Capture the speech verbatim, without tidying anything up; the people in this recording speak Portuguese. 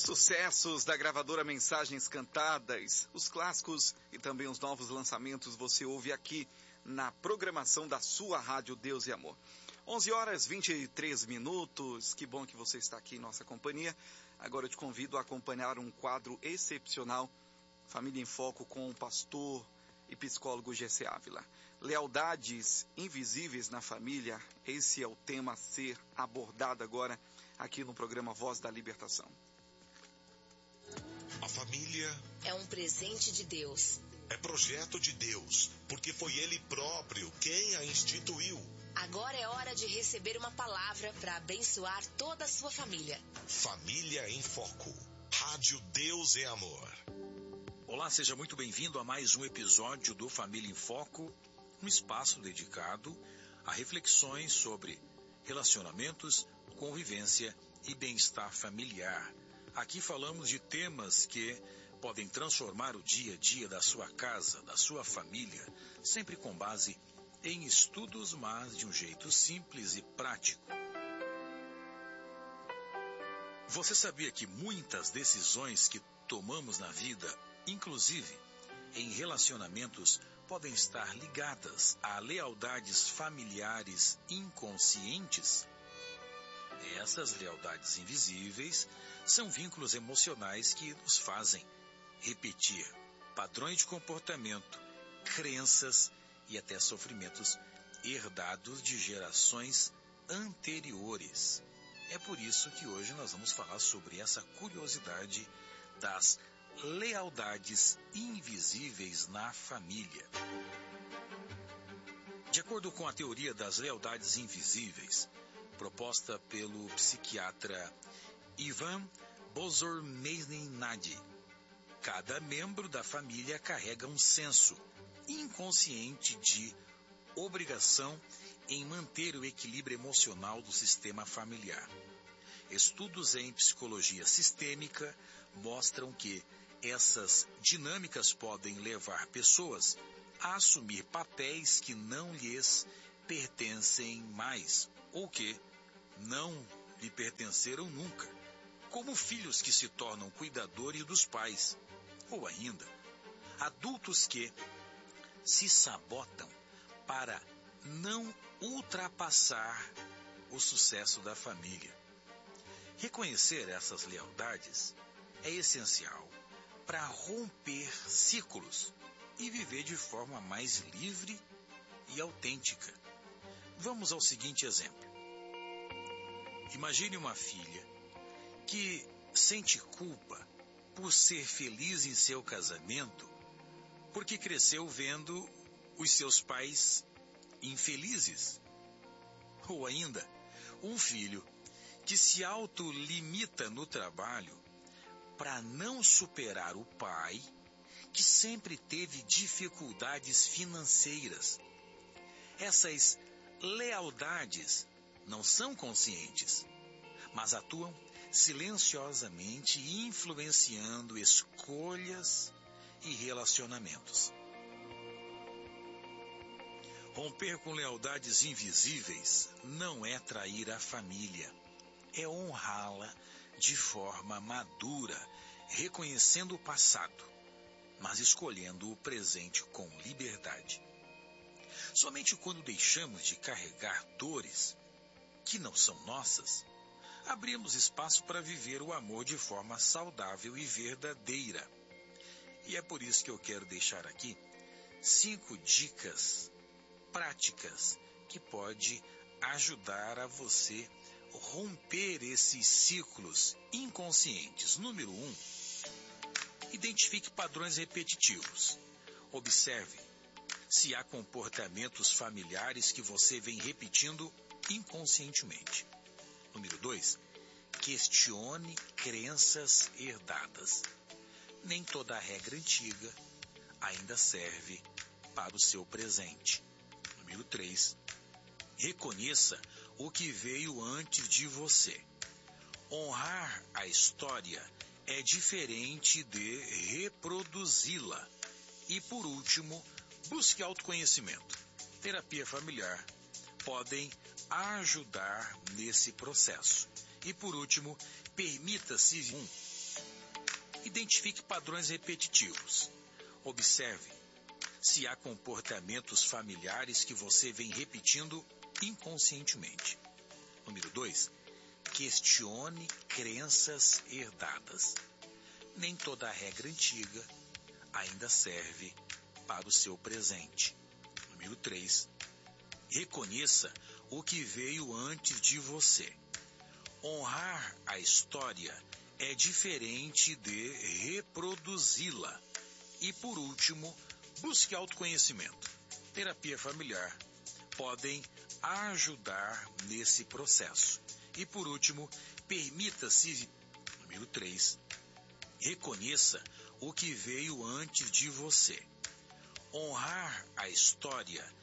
Sucessos da gravadora Mensagens Cantadas, os clássicos e também os novos lançamentos você ouve aqui na programação da sua Rádio Deus e Amor. onze horas e vinte e três minutos, que bom que você está aqui em nossa companhia. Agora eu te convido a acompanhar um quadro excepcional, Família em Foco, com o pastor e psicólogo G C Ávila. Lealdades invisíveis na família, esse é o tema a ser abordado agora aqui no programa Voz da Libertação. A família é um presente de Deus. É projeto de Deus, porque foi Ele próprio quem a instituiu. Agora é hora de receber uma palavra para abençoar toda a sua família. Família em Foco. Rádio Deus e Amor. Olá, seja muito bem-vindo a mais um episódio do Família em Foco, um espaço dedicado a reflexões sobre relacionamentos, convivência e bem-estar familiar. Aqui falamos de temas que podem transformar o dia a dia da sua casa, da sua família, sempre com base em estudos, mas de um jeito simples e prático. Você sabia que muitas decisões que tomamos na vida, inclusive em relacionamentos, podem estar ligadas a lealdades familiares inconscientes? Essas lealdades invisíveis são vínculos emocionais que nos fazem repetir padrões de comportamento, crenças e até sofrimentos herdados de gerações anteriores. É por isso que hoje nós vamos falar sobre essa curiosidade das lealdades invisíveis na família. De acordo com a teoria das lealdades invisíveis, proposta pelo psiquiatra Ivan Bozormeinadi, cada membro da família carrega um senso inconsciente de obrigação em manter o equilíbrio emocional do sistema familiar. Estudos em psicologia sistêmica mostram que essas dinâmicas podem levar pessoas a assumir papéis que não lhes pertencem mais, ou que não lhe pertenceram nunca, como filhos que se tornam cuidadores dos pais, ou ainda, adultos que se sabotam para não ultrapassar o sucesso da família. Reconhecer essas lealdades é essencial para romper ciclos e viver de forma mais livre e autêntica. Vamos ao seguinte exemplo. Imagine uma filha que sente culpa por ser feliz em seu casamento, porque cresceu vendo os seus pais infelizes. Ou ainda, um filho que se autolimita no trabalho para não superar o pai, que sempre teve dificuldades financeiras. Essas lealdades não são conscientes, mas atuam silenciosamente influenciando escolhas e relacionamentos. Romper com lealdades invisíveis não é trair a família, é honrá-la de forma madura, reconhecendo o passado, mas escolhendo o presente com liberdade. Somente quando deixamos de carregar dores que não são nossas, abrimos espaço para viver o amor de forma saudável e verdadeira. E é por isso que eu quero deixar aqui cinco dicas práticas que pode ajudar a você romper esses ciclos inconscientes. Número um, identifique padrões repetitivos. Observe se há comportamentos familiares que você vem repetindo inconscientemente. Número dois, questione crenças herdadas. Nem toda regra antiga ainda serve para o seu presente. Número três, reconheça o que veio antes de você. Honrar a história é diferente de reproduzi-la. E por último, busque autoconhecimento. Terapia familiar podem ajudar nesse processo. E por último, permita-se um Identifique padrões repetitivos. Observe se há comportamentos familiares que você vem repetindo inconscientemente. Número dois. Questione crenças herdadas. Nem toda regra antiga ainda serve para o seu presente. Número três. Reconheça o que veio antes de você. Honrar a história é diferente de reproduzi-la. E por último, busque autoconhecimento. Terapia familiar podem ajudar nesse processo. E por último, permita-se. Número três. Reconheça o que veio antes de você. Honrar a história